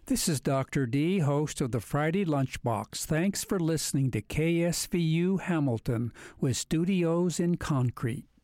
This is Dr. D, host of the Friday Lunchbox. Thanks for listening to KSVU Hamilton with studios in Concrete.